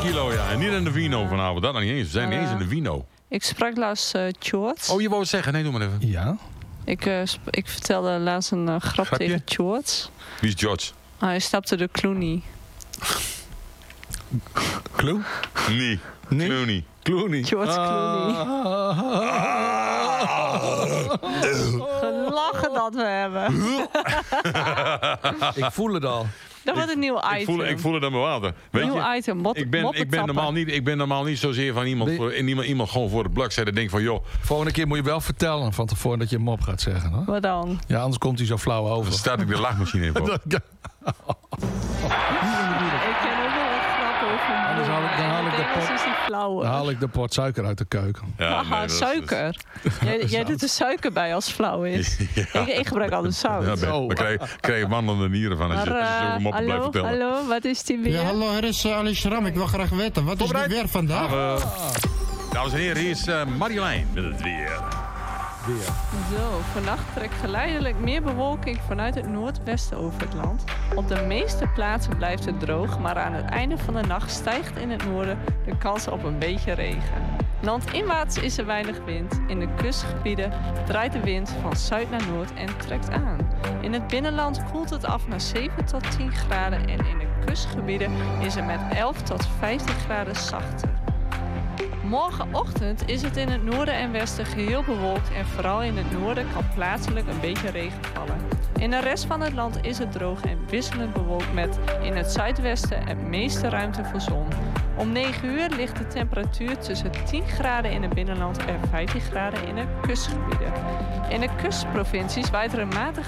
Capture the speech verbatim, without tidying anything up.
kilo, ja. En niet in de vino vanavond. Dat nog niet eens. We zijn niet eens in de vino. Ik sprak laatst uh, George. Oh, je wou het zeggen? Nee, doe maar even. Ja. Ik, uh, sp- ik vertelde laatst een uh, grap Grapje? tegen George. Wie is George? Ah, hij stapte de Clooney. Clue? Nee. Nee? Clooney. Clooney. George Clooney. Gelachen dat we hebben. Ik voel het al. Dat wordt een nieuw item. Ik voel, ik voel het aan mijn water. Weet Nieuw je, item. Mot, ik, ben, ik, ben normaal niet, ik ben normaal niet zozeer van iemand, Nee. voor, iemand, iemand gewoon voor de blok zetten en denk van joh, Volgende keer moet je wel vertellen van tevoren dat je hem op gaat zeggen. Hè? Wat dan? Ja, anders komt hij zo flauw over. dan staat ik de lachmachine in voor. Ik ken ook wel wat grappen over. Anders haal ik- dan haal ik de pot- is die flauwe. Dan haal ik de pot suiker uit de keuken. Ja, Haha, nee, dat is- suiker. Jij, jij doet er suiker bij als het flauw is. Ik, ik gebruik altijd zout. Ja, Zo. daar krijg, je- krijg je wandelende nieren van als je, Maar, als je uh, zo hem op blijft hallo, vertellen. hallo, wat is die weer? Ja, hallo, er is uh, Ali Schram. Ik wil graag weten, wat is het weer vandaag? Uh, dames en heren, hier is uh, Marjolein met het weer. Zo, vannacht trekt geleidelijk meer bewolking vanuit het noordwesten over het land. Op de meeste plaatsen blijft het droog, maar aan het einde van de nacht stijgt in het noorden de kans op een beetje regen. Landinwaarts is er weinig wind. In de kustgebieden draait de wind van zuid naar noord en trekt aan. In het binnenland koelt het af naar zeven tot tien graden en in de kustgebieden is het met elf tot vijftien graden zachter. Morgenochtend is het in het noorden en westen geheel bewolkt en vooral in het noorden kan plaatselijk een beetje regen vallen. In de rest van het land is het droog en wisselend bewolkt met in het zuidwesten het meeste ruimte voor zon. Om negen uur ligt de temperatuur tussen tien graden in het binnenland en vijftien graden in de kustgebieden. In de kustprovincies waait er een matige